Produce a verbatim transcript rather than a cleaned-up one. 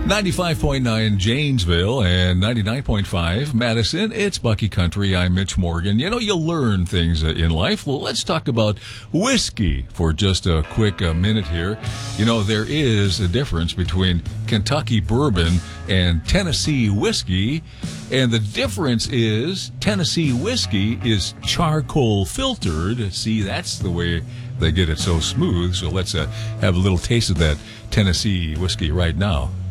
ninety-five point nine Janesville and ninety-nine point five Madison. It's Bucky Country. I'm Mitch Morgan. You know, you learn things in life. Well, let's talk about whiskey for just a quick uh, minute here. You know, there is a difference between Kentucky bourbon and Tennessee whiskey. And the difference is Tennessee whiskey is charcoal filtered. See, that's the way they get it so smooth. So let's uh, have a little taste of that Tennessee whiskey right now.